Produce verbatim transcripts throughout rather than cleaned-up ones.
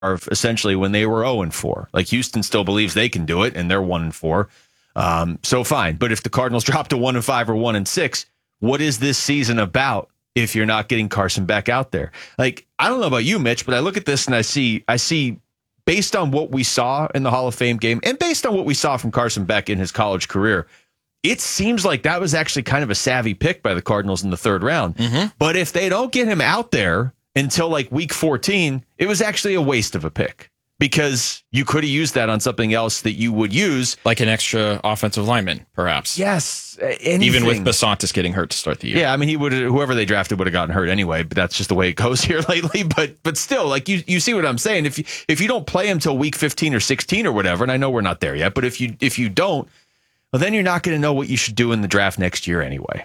essentially when they were oh and four. Like Houston still believes they can do it, and they're one and four. Um, so fine. But if the Cardinals drop to one and five or one and six, what is this season about if you're not getting Carson back out there? Like, I don't know about you, Mitch, but I look at this and I see, I see, based on what we saw in the Hall of Fame game and based on what we saw from Carson Beck in his college career, it seems like that was actually kind of a savvy pick by the Cardinals in the third round. Mm-hmm. But if they don't get him out there until like week fourteen, it was actually a waste of a pick because you could have used that on something else that you would use. Like an extra offensive lineman, perhaps. Yes. Anything. Even with Basantis getting hurt to start the year. Yeah, I mean, he would whoever they drafted would have gotten hurt anyway, but that's just the way it goes here lately. But but still, like you you see what I'm saying. If you if you don't play him till week fifteen or sixteen or whatever, and I know we're not there yet, but if you if you don't, well, then you're not going to know what you should do in the draft next year anyway.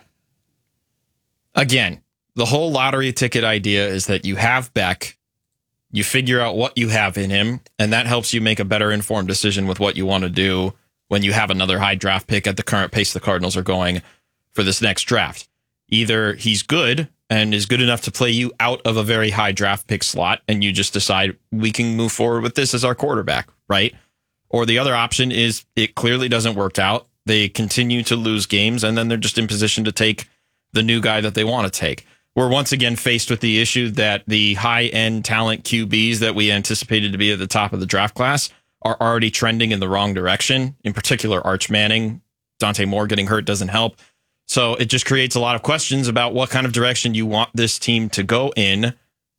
Again, the whole lottery ticket idea is that you have Beck, you figure out what you have in him, and that helps you make a better informed decision with what you want to do when you have another high draft pick at the current pace the Cardinals are going for this next draft. Either he's good and is good enough to play you out of a very high draft pick slot, and you just decide we can move forward with this as our quarterback, right? Or the other option is it clearly doesn't work out. They continue to lose games, and then they're just in position to take the new guy that they want to take. We're once again faced with the issue that the high-end talent Q Bs that we anticipated to be at the top of the draft class are already trending in the wrong direction. In particular, Arch Manning. Dante Moore getting hurt doesn't help. So it just creates a lot of questions about what kind of direction you want this team to go in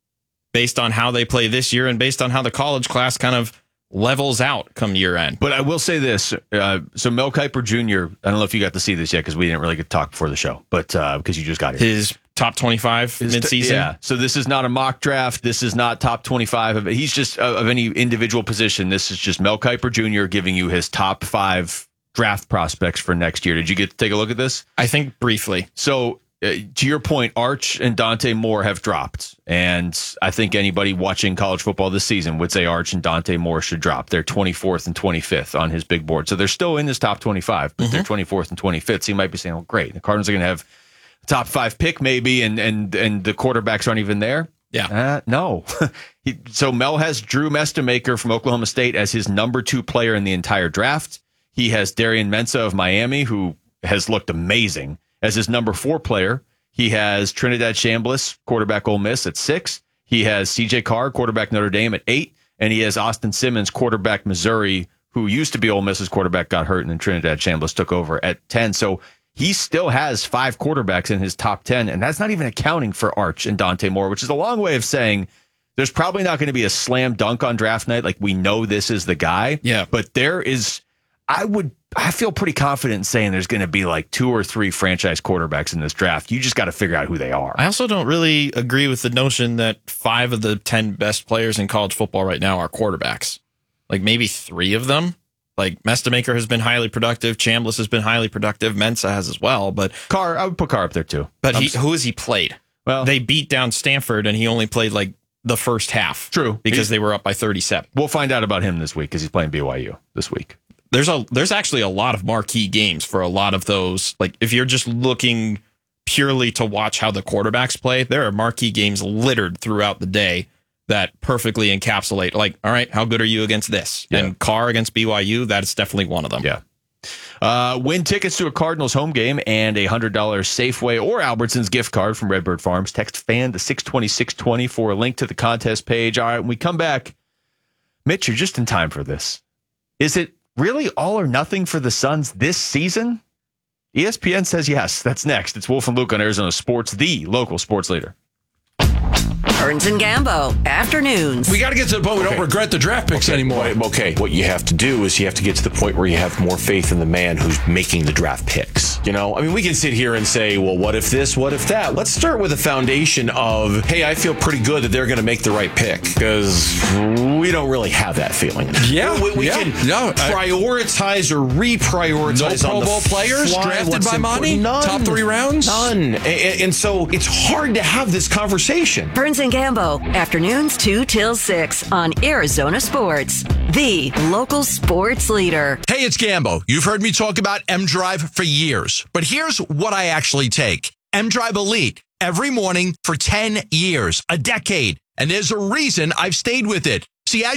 based on how they play this year and based on how the college class kind of levels out come year end. But I will say this. Uh, so Mel Kiper Junior, I don't know if you got to see this yet because we didn't really get to talk before the show, but uh, because you just got here. His top twenty-five His midseason? T- yeah. So this is not a mock draft. This is not top twenty-five. Of, he's just uh, of any individual position. This is just Mel Kiper Junior giving you his top five draft prospects for next year. Did you get to take a look at this? I think briefly. So uh, to your point, Arch and Dante Moore have dropped. And I think anybody watching college football this season would say Arch and Dante Moore should drop. They're twenty-fourth and twenty-fifth on his big board. So they're still in his top twenty-five, but mm-hmm. they're twenty-fourth and twenty-fifth. So you might be saying, oh, great. The Cardinals are going to have a top five pick maybe, and and and the quarterbacks aren't even there. Yeah. Uh, no. he, so Mel has Drew Mestamaker from Oklahoma State as his number two player in the entire draft. He has Darian Mensah of Miami, who has looked amazing, as his number four player. He has Trinidad Chambliss, quarterback Ole Miss, at six. He has C J Carr, quarterback Notre Dame, at eight. And he has Austin Simmons, quarterback Missouri, who used to be Ole Miss's quarterback, got hurt, and then Trinidad Chambliss took over at ten. So he still has five quarterbacks in his top ten, and that's not even accounting for Arch and Dante Moore, which is a long way of saying there's probably not going to be a slam dunk on draft night. Like, we know this is the guy. Yeah. But there is... I would, I feel pretty confident in saying there's going to be like two or three franchise quarterbacks in this draft. You just got to figure out who they are. I also don't really agree with the notion that five of the ten best players in college football right now are quarterbacks. Like maybe three of them. Like Mestamaker has been highly productive. Chambliss has been highly productive. Mensah has as well. But Carr, I would put Carr up there too. But he, who has he played? Well, they beat down Stanford and he only played like the first half. True. Because he's, they were up by thirty-seven. We'll find out about him this week because he's playing B Y U this week. There's a there's actually a lot of marquee games for a lot of those. Like if you're just looking purely to watch how the quarterbacks play, there are marquee games littered throughout the day that perfectly encapsulate, like, all right, how good are you against this? Yeah. And Carr against B Y U, that's definitely one of them. Yeah. Uh, win tickets to a Cardinals home game and a one hundred dollars Safeway or Albertsons gift card from Redbird Farms. Text FAN to six twenty, six twenty for a link to the contest page. All right, when we come back, Mitch, you're just in time for this. Is it really all or nothing for the Suns this season? E S P N says yes. That's next. It's Wolf and Luke on Arizona Sports, the local sports leader. Burns and Gambo, afternoons. We got to get to the point we okay. don't regret the draft picks okay. anymore. Okay, what you have to do is you have to get to the point where you have more faith in the man who's making the draft picks. You know, I mean, we can sit here and say, well, what if this, what if that? Let's start with a foundation of, hey, I feel pretty good that they're going to make the right pick, because we don't really have that feeling. Yeah, we, we yeah. can no, prioritize or reprioritize no on Pro Bowl the players fly. drafted What's by money, none, top three rounds, none, and, and so it's hard to have this conversation. Burns and Gambo, afternoons two till six on Arizona Sports, the local sports leader. Hey, it's Gambo. You've heard me talk about M-Drive for years, but here's what I actually take. M-Drive Elite every morning for ten years, a decade. And there's a reason I've stayed with it. See, as